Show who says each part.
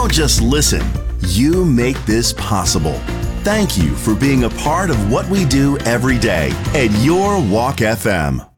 Speaker 1: don't just listen, you make this possible. Thank you for being a part of what we do every day at Your Walk FM.